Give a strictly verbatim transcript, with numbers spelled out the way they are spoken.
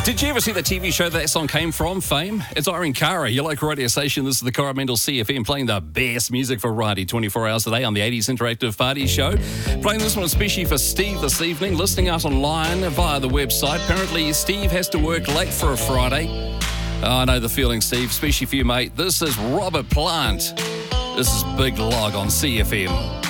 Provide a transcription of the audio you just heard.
Did you ever see the T V show that song came from, Fame? It's Irene Cara, your local radio station. This is the Coromandel C F M, playing the best music variety twenty-four hours a day on the eighties Interactive Party Show. Playing this one especially for Steve this evening, listening out online via the website. Apparently, Steve has to work late for a Friday. Oh, I know the feeling, Steve, especially for you, mate. This is Robert Plant. This is Big Log on C F M.